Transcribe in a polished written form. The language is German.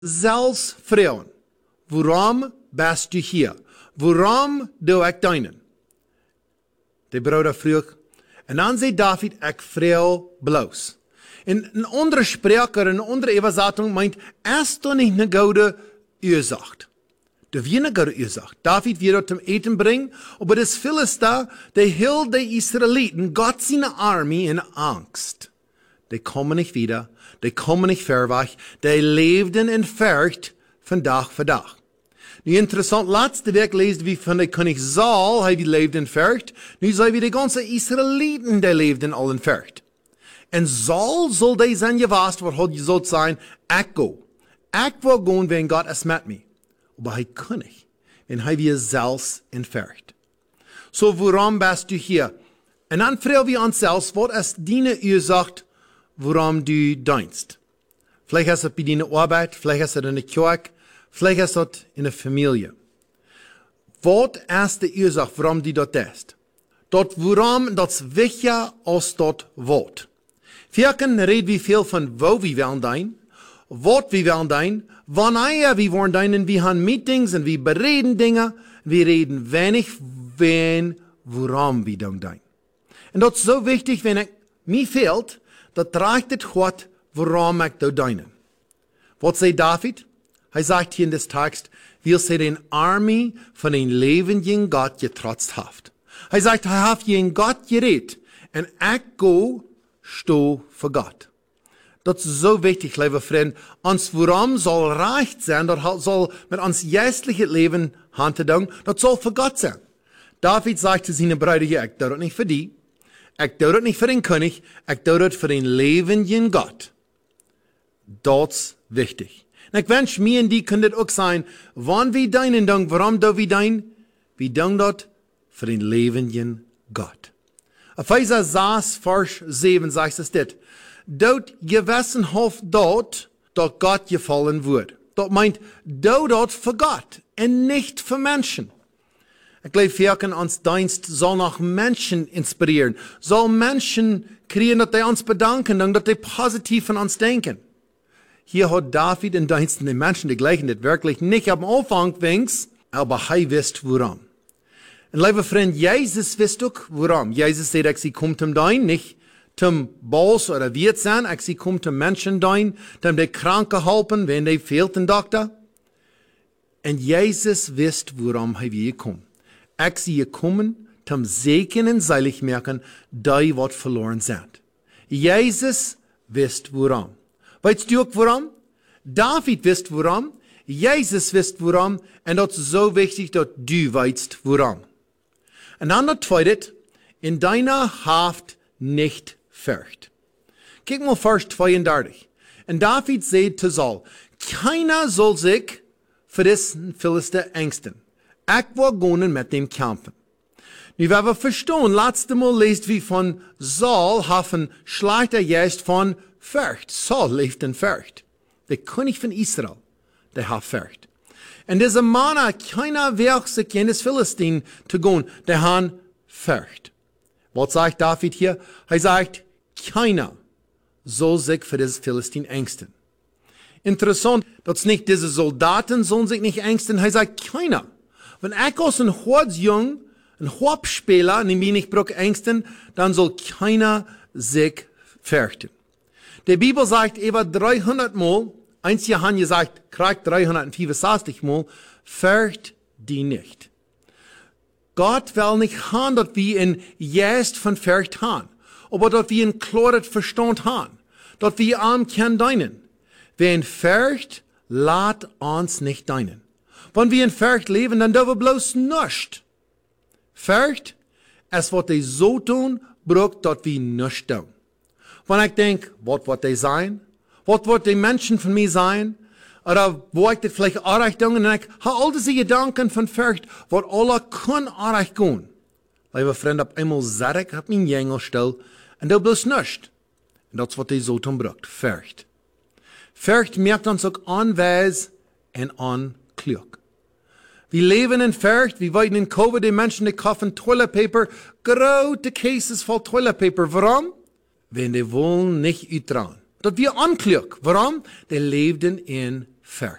Zelfs vrouwen, waarom bist du hier? Waarom doe ik deinen? Die broeder vroeg, en dan zei David, ik vrou bloos. In een andere spreker, in een andere Übersetzung meint, is doch nicht eine gute Ursache. De wie eine gute Ursache. David wird dort zum Eten bringen, aber das Philister, die hielt die Israeliten, Gott seine Armee in Angst. Die kommen nicht wieder, die kommen nicht verweg, die lebten in Furcht von Tag für Tag. Nu interessant, laatste week lezen we van de koning Saul, hij leefde in Furcht. Nu zijn we de ganze Israëlieten, die leefden al in Furcht. En Saul zal die zijn geweest, waar hij zult zijn, ik go. Ik wil gaan, wenn Gott es met me. Maar hij kon niet, wenn hij weer zelfs in Furcht. So, waarom bist du hier? En dan vragen we ons zelfs, wat is die Ursache, waarom du dienst? Vielleicht ist es bei deiner Arbeit, vielleicht ist es in der Kirche, vielleicht ist es in der Familie. Was ist die Ursache, warum du dort bist? Dort, warum das wichtiger als dort was. Wir reden wie viel von wo wir wollen sein, was wir wollen sein, wann wir wollen sein, und wir haben Meetings und wir bereden Dinge, wir reden wenig, warum wir sein. Und das ist so wichtig, wenn mir fehlt, das reicht Gott, warum ich da dienen. Was sagt David? Er sagt hier in des Text, wir sind den Armee von den lebendigen Gott getrotzt haft. Er sagt, er hat jeden Gott geredet, und ich go sto für Gott. Das ist so wichtig, liebe Freunde. Uns warum soll reich sein, das soll mit uns geistlichen Leben Hand zu tun, das soll für Gott sein. David sagt zu seinen Brüdern, ich tue das nicht für die, ich tue das nicht für den König, ich tue das für den lebendigen Gott. Das ist wichtig. Und ich wünsche mir und die können das auch sein, wann wir deinen Dank, warum do wir dein? Wir danken das für den lebendigen Gott. Epheser 6, Vers 7 sagt es dit. Dort gewissen hof dort, dass Gott gefallen wird. Das meint, dort für Gott und nicht für Menschen. Ich glaube, wir uns Dienst soll nach Menschen inspirieren, soll Menschen kriegen, dass die uns bedanken und dass die positiv von uns denken. Hier hat David in Diensten den Menschen, die gleichen das wirklich nicht am Anfang wenigstens, aber er wisst warum. Und liebe Freund, Jesus wisst auch warum. Jesus sagt, sie kommt zum Dein, nicht zum Boss oder Wirt sein, sie kommt zum Menschen Dein, zum die Kranken helfen, wenn die fehlt ein Doktor. Und Jesus wisst, warum er gekommen. Sie gekommen, zum Segen und seilig merken, die was verloren sind. Jesus wisst warum. Weißt du auch warum? David wisst warum, Jesus wisst warum, und das ist so wichtig, dass du weißt warum. Und dann das Zweite, in deiner Haft nicht fürcht. Kick mal Vers 32. Und David sagt zu Saul, keiner soll sich für diesen Philister ängsten. Ich will gehen mit dem kämpfen. Nu, wenn wir verstehen, letztes Mal lest wie von Saul, haben schlechter Geist von Furcht. Saul lebt in Furcht. Der König von Israel, der hat Furcht. Und dieser Mann hat keiner Weg, sich in das Philistine zu gehen, der hat Furcht. Was sagt David hier? Er sagt, keiner soll sich für das Philistine ängsten. Interessant, dass nicht diese Soldaten sollen sich nicht ängsten. Er sagt, keiner. Wenn ich als ein Hortsjung, ein Hauptspieler, nämlich nicht brauche ängsten, dann soll keiner sich fürchten. Die Bibel sagt über 300 Mal, eins Johannes sagt, kriegt 364 Mal, fürcht die nicht. Gott will nicht haben, dass wir in Geist von Furcht haben, aber dass wir in klares Verstand haben, dass wir arm können dienen. Wer in Furcht, lasst uns nicht dienen. Wenn wir in Furcht leben, dann dürfen wir bloß nichts. Furcht ist, was die so tun, braucht, dass wir nichts tun. Wenn ich denke, was wird die sein? Was wird die Menschen von mir sein? Oder wo ich das vielleicht erreicht tun, und ich habe all diese Gedanken von Furcht, was alle können erreicht gehen. Liebe Freunde, auf einmal sage ich, mein Jengel still, und da bloß nichts. Und das ist, was die so tun braucht. Furcht. Furcht merkt uns auch anweis und anklug. Wir leben in Furcht, wir weiden in Covid, die Menschen, die kaufen Toilet Paper, große Cases voll Toilet Paper. Warum? Wenn die wollen nicht uittrauen. Dat wir anklug. Warum? Die lebten in ver.